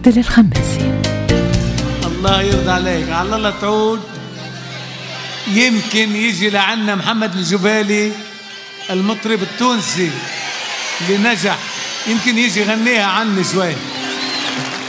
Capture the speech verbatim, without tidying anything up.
عادل الخماسي. الله يرضى عليك، على الله تعود. يمكن يجي لعنا محمد الجبالي المطرب التونسي اللي نجح، يمكن يجي يغنيها عني شوي.